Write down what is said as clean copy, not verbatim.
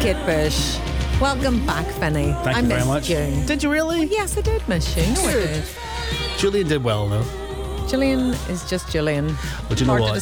Kate Bush. Welcome back, Finny. Thank you very much. You. Did you really? Yes, I did miss you. No, I did. Julian did well, though. Gillian is just Gillian. But you know Hard to what?